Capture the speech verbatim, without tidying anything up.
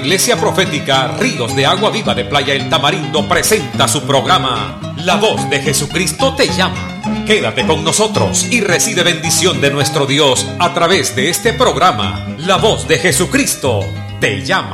Iglesia Profética Ríos de Agua Viva de Playa El Tamarindo presenta su programa La Voz de Jesucristo te llama. Quédate con nosotros y recibe bendición de nuestro Dios a través de este programa. La Voz de Jesucristo te llama.